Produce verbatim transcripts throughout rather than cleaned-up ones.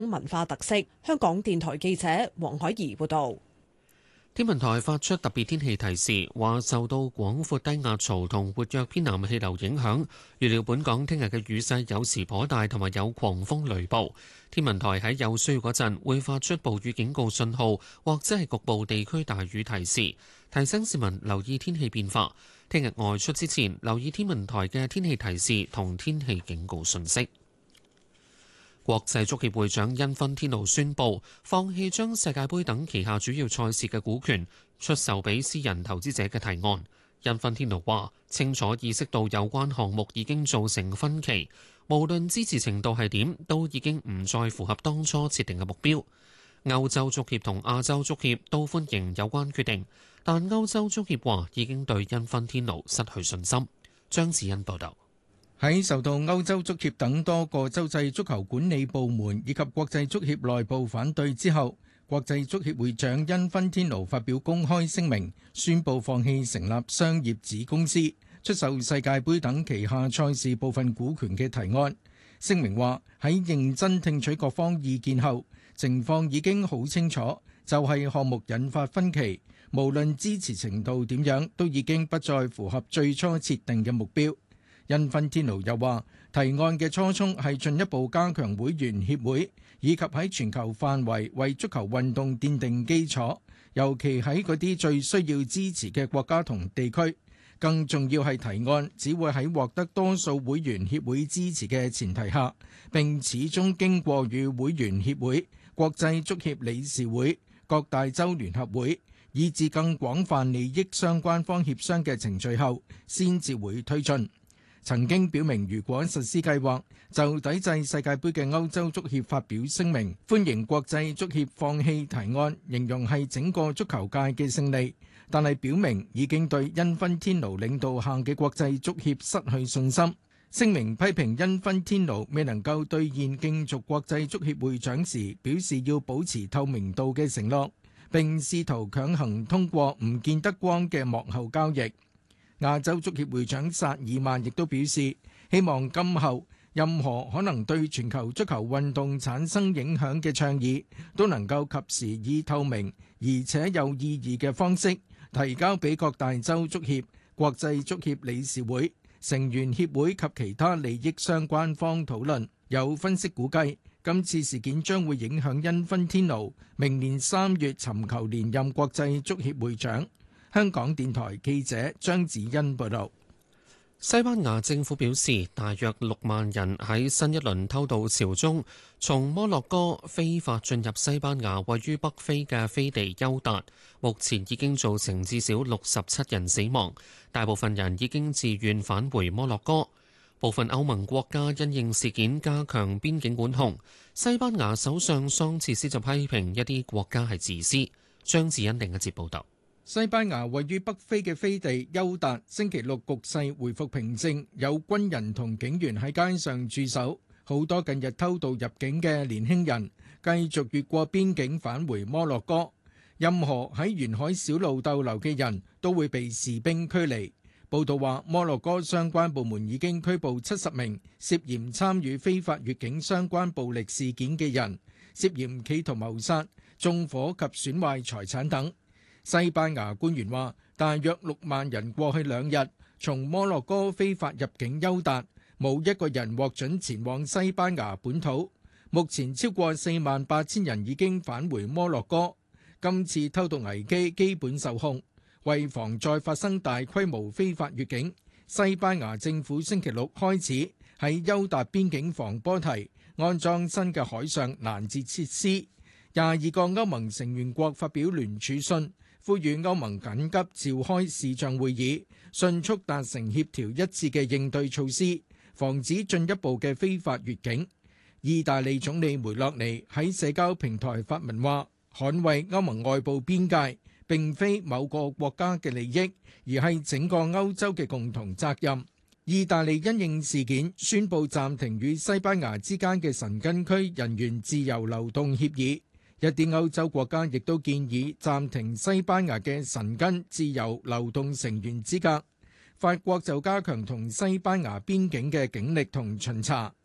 文化特色。香港電台記者黃海怡報道。 天文台發出特別天氣提示，話受到廣闊低壓槽同活躍偏南氣流影響，預料本港聽日嘅雨勢有時頗大，同埋有狂風雷暴。天文台喺有需要嗰陣會發出暴雨警告信號，或者係局部地區大雨提示，提醒市民留意天氣變化。聽日外出之前，留意天文台嘅天氣提示同天氣警告信息。國際足協會長因芬天奴宣布放棄將世界盃等旗下主要賽事嘅股權出售俾私人投資者嘅提案。因芬天奴話：清楚意識到有關項目已經造成分歧，無論支持程度係點，都已經唔再符合當初設定嘅目標。歐洲足協同亞洲足協都歡迎有關決定，但歐洲足協話已經對因芬天奴失去信心。張子欣報導。 喺受到歐洲足協等多個洲際足球管理部門以及國際足協內部反對之後，國際足協會長因芬天奴發表公開聲明，宣布放棄成立商業子公司、出售世界盃等旗下賽事部分股權嘅提案。聲明話喺認真聽取各方意見後，情況已經好清楚，就係項目引發分歧，無論支持程度點樣，都已經不再符合最初設定嘅目標。因芬天奴又話，提案嘅初衷係進一步加強會員協會，以及喺全球範圍為足球運動奠定基礎，尤其喺嗰啲最需要支持嘅國家同地區。更重要係提案只會喺獲得多數會員協會支持嘅前提下，並始終經過與會員協會、國際足協理事會、各大洲聯合會，以至更廣泛利益相關方協商嘅程序後，先至會推進。曾經表明如果實施計劃就抵制世界盃嘅歐洲足協發表聲明，歡迎國際足協放棄提案，形容係整個足球界嘅勝利，但係表明已經對因芬天奴領導下嘅國際足協失去信心。聲明批評因芬天奴未能夠兌現競逐國際足協會長時表示要保持透明度嘅承諾，並試圖強行通過唔見得光嘅幕後交易。亞洲足協會長薩爾曼亦都表示，希望今後任何可能對全球足球運動產生影響嘅倡議，都能夠及時以透明而且有意義嘅方式提交俾各大洲足協、國際足協理事會、成員協會及其他利益相關方討論。有分析估計，今次事件將會影響因芬天奴明年三月尋求連任國際足協會長。香港電台記者張子欣報道。 西班牙政府表示，大約六萬人喺新一輪偷渡潮中，從摩洛哥非法進入西班牙位於北非嘅飛地休達，目前已經造成至少六十七人死亡，大部分人已經自願返回摩洛哥。部分歐盟國家因應事件加強邊境管控，西班牙首相桑切斯就批評一啲國家係自私。張子欣另一節報道。 西班牙位於北非嘅飛地休達星期六局勢回復平靜，有軍人同警員喺街上駐守，好多近日偷渡入境嘅年輕人繼續越過邊境返回摩洛哥。任何喺沿海小路逗留嘅人都會被士兵驅離。報道話，摩洛哥相關部門已經拘捕七十名涉嫌參與非法越境相關暴力事件嘅人，涉嫌企圖謀殺、縱火及損壞財產等。西班牙官員話，大約六萬人過去兩日從摩洛哥非法入境休達，冇一個人獲准前往西班牙本土。目前超過四萬八千人已經返回摩洛哥。今次偷渡危機基本受控。為防再發生大規模非法越境，西班牙政府星期六開始喺休達邊境防波堤安裝新嘅海上攔截設施。廿二個歐盟成員國發表聯署信，呼籲歐盟緊急召開視像會議，迅速達成協調一致嘅應對措施，防止進一步嘅非法越境。意大利總理梅洛尼喺社交平台發文話，捍衛歐盟外部邊界並非某個國家嘅利益，而係整個歐洲嘅共同責任。意大利因應事件宣布暫停與西班牙之間嘅申根區人員自由流動協議。一啲歐洲國家亦都建議暫停西班牙嘅申根自由流動成員資格。法國就加強同西班牙邊境嘅警力同巡查。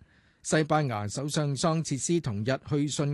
西班牙首相桑切斯同日去信